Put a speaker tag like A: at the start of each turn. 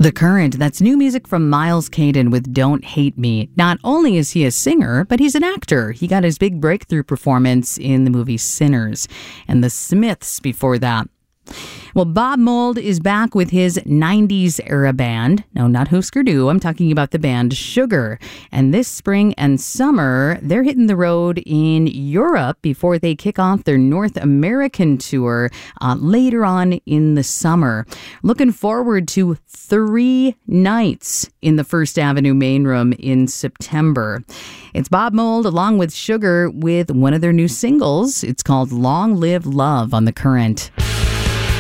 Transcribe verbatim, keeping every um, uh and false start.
A: The Current, that's new music from Miles Caden with Don't Hate Me. Not only is he a singer, but he's an actor. He got his big breakthrough performance in the movie Sinners, and The Smiths before that. Well, Bob Mould is back with his nineties era band. No, not Husker Du. I'm talking about the band Sugar. And this spring and summer, they're hitting the road in Europe before they kick off their North American tour uh, later on in the summer. Looking forward to three nights in the First Avenue Main Room in September. It's Bob Mould along with Sugar with one of their new singles. It's called Long Live Love on The Current.